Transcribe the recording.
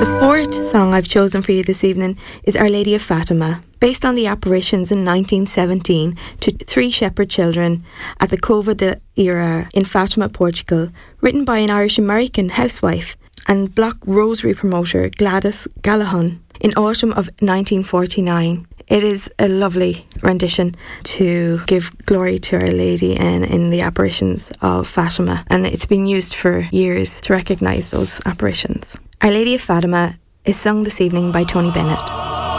The fourth song I've chosen for you this evening is Our Lady of Fatima, based on the apparitions in 1917 to 3 shepherd children at the Cova da Ira in Fatima, Portugal, written by an Irish-American housewife and Block Rosary promoter Gladys Gallahan in autumn of 1949. It is a lovely rendition to give glory to Our Lady and in the apparitions of Fatima, and it's been used for years to recognise those apparitions. Our Lady of Fatima is sung this evening by Tony Bennett.